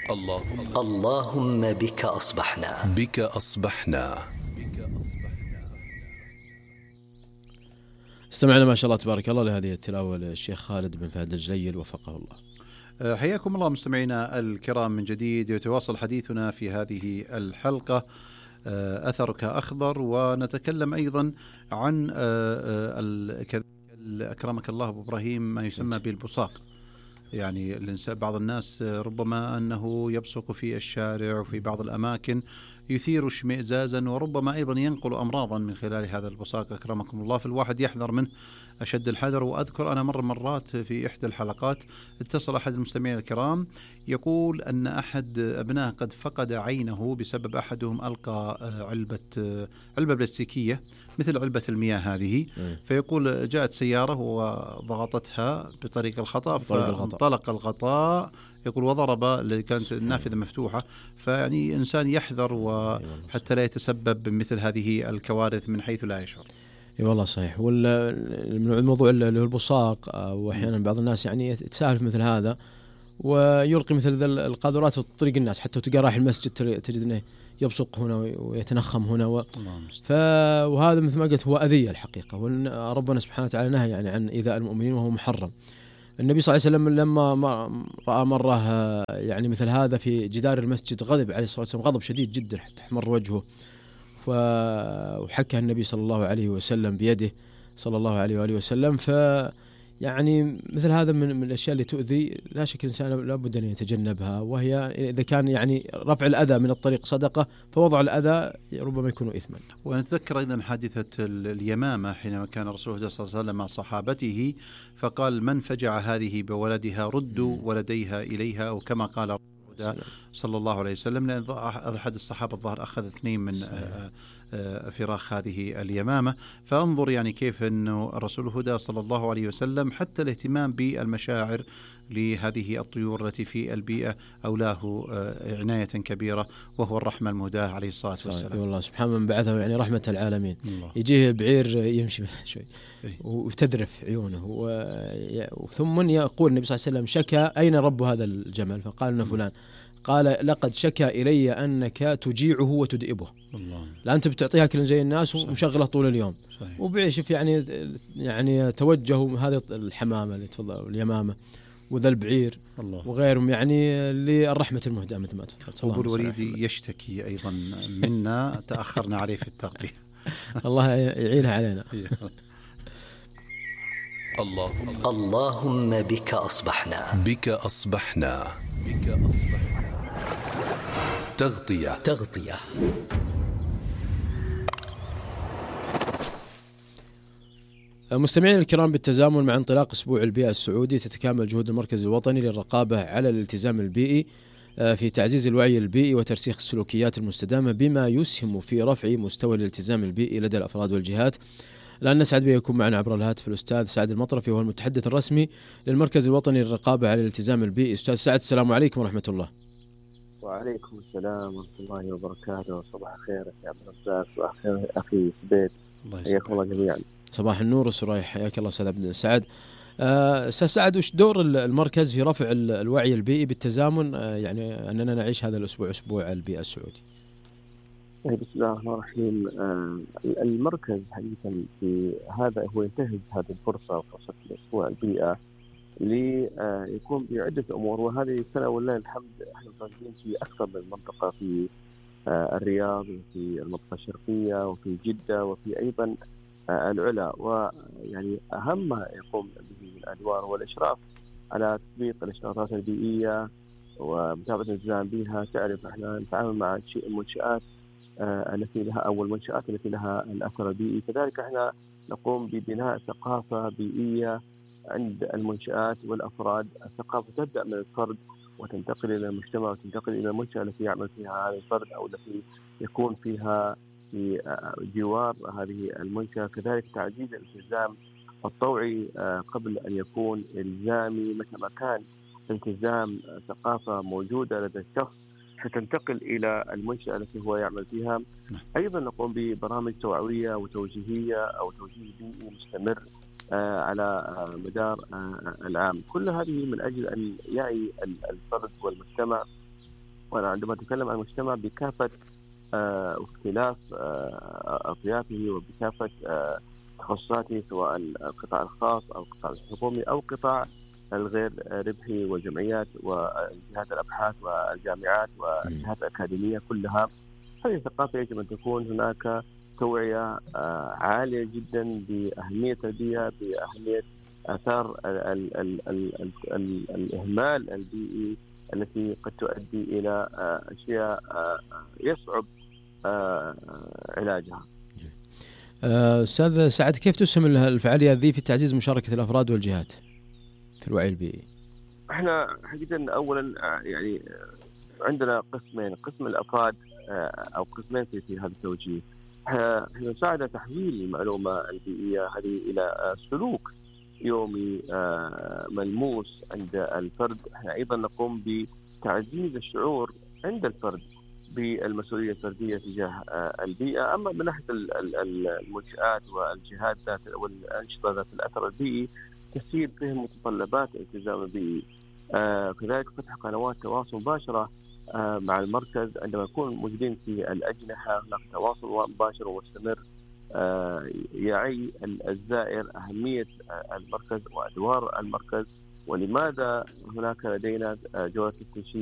اللهم بك أصبحنا. بك أصبحنا. استمعنا ما شاء الله تبارك الله لهذه التلاوة للشيخ خالد بن فهد الجليل وفقه الله. حياكم الله مستمعينا الكرام من جديد. يتواصل حديثنا في هذه الحلقة أثرك أخضر، ونتكلم أيضا عن أكرمك الله أبو إبراهيم ما يسمى بالبصاق. يعني بعض الناس ربما أنه يبصق في الشارع وفي بعض الأماكن يثير اشمئزازا، وربما أيضا ينقل أمراضا من خلال هذا البصاق أكرمكم الله، فالواحد يحذر منه أشد الحذر. وأذكر أنا مرات في إحدى الحلقات اتصل أحد المستمعين الكرام يقول أن أحد أبنائه قد فقد عينه بسبب أحدهم ألقى علبة بلاستيكية مثل علبة المياه هذه، فيقول جاءت سيارة وضغطتها بطريق الخطأ فانطلق الغطاء يقول وضرب اللي كانت النافذة مفتوحة. فيعني إنسان يحذر وحتى لا يتسبب بمثل هذه الكوارث من حيث لا يشعر. اي والله صحيح. والموضوع اللي هو البصاق، واحيانا بعض الناس يعني يتساهل في مثل هذا ويلقي مثل القاذورات في طريق الناس، حتى تلقى رايح المسجد تجد انه يبصق هنا ويتنخم هنا وهذا مثل ما قلت هو أذية الحقيقة، وربنا سبحانه وتعالى نهى يعني عن إيذاء المؤمنين وهو محرم. النبي صلى الله عليه وسلم لما رأى مرة يعني مثل هذا في جدار المسجد غضب عليه الصلاة والسلام غضب شديد جدا حتى احمر وجهه، وحكى النبي صلى الله عليه وسلم بيده صلى الله عليه وآله وسلم. يعني مثل هذا من الأشياء اللي تؤذي لا شك الإنسان لابد أن يتجنبها، وهي إذا كان يعني رفع الأذى من الطريق صدقة فوضع الأذى ربما يكون إثما. ونتذكر أيضا حادثة اليمامة حينما كان رسول الله صلى الله عليه وسلم مع صحابته فقال من فجع هذه بولدها ردوا ولديها إليها، أو كما قال صلى الله عليه وسلم، لأن أحد الصحابة الظاهر أخذ 2 من فراخ هذه اليمامة. فانظر يعني كيف أنه الرسول الهدى صلى الله عليه وسلم حتى الاهتمام بالمشاعر لهذه الطيور التي في البيئة أولاه عناية كبيرة، وهو الرحمة المهداة عليه الصلاة والسلام. والله سبحان من بعثه يعني رحمة العالمين. يجيه البعير يمشي شوي وتذرف عيونه ثم يقول النبي صلى الله عليه وسلم شكى أين رب هذا الجمل؟ فقال إنه فلان. قال لقد شكى إلي أنك تجيعه وتدئبه. لا أنت بتعطيها كل زي الناس ومشغله طول اليوم. وبعيشف يعني توجهوا هذه الحمامة اللي تفضل اليمامة وذا البعير وغيرهم يعني للرحمة المهداة مثل ما تفضلت. أبو الوليد يشتكي أيضا منا تأخرنا عليه في التغطية. الله يعينها علينا. اللهم بك أصبحنا. بك أصبحنا. تغطية. مستمعين الكرام، بالتزامن مع انطلاق أسبوع البيئة السعودي تتكامل جهود المركز الوطني للرقابة على الالتزام البيئي في تعزيز الوعي البيئي وترسيخ السلوكيات المستدامة بما يسهم في رفع مستوى الالتزام البيئي لدى الأفراد والجهات. الآن نسعد بكم معنا عبر الهاتف الأستاذ سعد المطرفي وهو المتحدث الرسمي للمركز الوطني للرقابة على الالتزام البيئي. أستاذ سعد السلام عليكم ورحمة الله. وعليكم السلام ورحمة الله وبركاته. صباح الخير يا عبد الرزاق، صباح الخير أخي سبيت، حياكم الله جميعا. صباح النور والسرور، حياك الله أستاذ عبد السعد. أستاذ سعد، وش دور المركز في رفع الوعي البيئي بالتزامن يعني أننا نعيش هذا الأسبوع أسبوع البيئة السعودي؟ بسم الله الرحمن الرحيم. المركز حقيقة في هذا هو ينتهز هذه الفرصة وفرصة الأسبوع البيئة ليكون بعدة أمور، وهذه السنة والله الحمد احنا موجودين في أكثر من منطقة في الرياض وفي المنطقة الشرقية وفي جدة وفي أيضا العلا، ويعني أهم ما يقوم به الأدوار والإشراف على تطبيق الإشارات البيئية ومتابعة الالتزام بها. تعرف احنا نتعامل مع المنشآت التي لها أو المنشآت التي لها الأثر البيئي، كذلك احنا نقوم ببناء ثقافة بيئية عند المنشآت والأفراد. الثقافة تبدأ من الفرد وتنتقل إلى المجتمع وتنتقل إلى المنشأة التي يعمل فيها هذا الفرد أو التي يكون فيها في جوار هذه المنشأة. كذلك تعزيز الالتزام الطوعي قبل أن يكون إلزامي، متى ما كان التزام ثقافة موجودة لدى الشخص ستنتقل إلى المنشأة التي هو يعمل فيها. أيضا نقوم ببرامج توعوية وتوجيهية أو توجيه بيئي مستمر على مدار العام. كل هذه من أجل أن يعي الفرد والمجتمع وأنا عندما أتكلم عن المجتمع بكافة واختلاف أطيافه وبكافة تخصصاته، سواء القطاع الخاص أو القطاع الحكومي أو القطاع الغير ربحي والجمعيات وجهات الأبحاث والجامعات والجهات الأكاديمية كلها. هذه الثقافة يجب أن تكون هناك توعية عالية جدا بأهمية البيئة، بأهمية آثار الإهمال البيئي التي قد تؤدي إلى أشياء يصعب علاجها. أستاذ سعد، كيف تسهم الفعالية ذي في تعزيز مشاركة الأفراد والجهات في الوعي البيئي؟ احنا حقيقة أولا يعني عندنا قسمين، قسم الأفراد أو قسمين في هذا التوجيه. احنا نساعد تحويل المعلومة البيئية هذه إلى سلوك يومي ملموس عند الفرد. احنا أيضا نقوم بتعزيز الشعور عند الفرد بالمسؤولية الفردية تجاه البيئة. أما من ناحية المنشآت والجهات والأنشطة ذات الأثر البيئي تسير فيهم متطلبات الالتزام البيئي. كذلك فتح قنوات تواصل مباشرة مع المركز عندما يكون موجودين في الأجنحة، هناك تواصل مباشر ومستمر يعي الزائر أهمية المركز وأدوار المركز ولماذا هناك لدينا جولة التنشيط